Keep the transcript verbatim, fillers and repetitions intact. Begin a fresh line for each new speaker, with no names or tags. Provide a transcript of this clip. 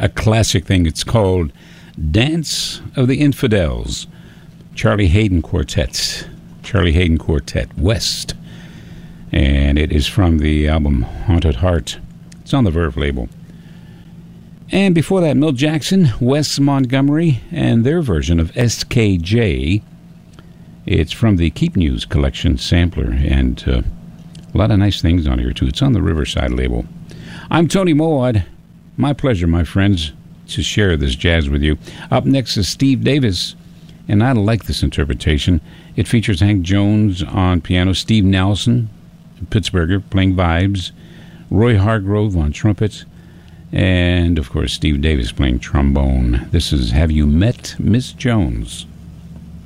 a classic thing. It's called Dance of the Infidels. Charlie Hayden Quartet. Charlie Hayden Quartet, West. And it is from the album Haunted Heart. It's on the Verve label. And before that, Milt Jackson, Wes Montgomery, and their version of S K J. It's from the Keep News collection sampler, and uh, a lot of nice things on here, too. It's on the Riverside label. I'm Tony Moawad. My pleasure, my friends, to share this jazz with you. Up next is Steve Davis, and I like this interpretation. It features Hank Jones on piano, Steve Nelson, Pittsburgher, playing vibes, Roy Hargrove on trumpet, and, of course, Steve Davis playing trombone. This is Have You Met Miss Jones?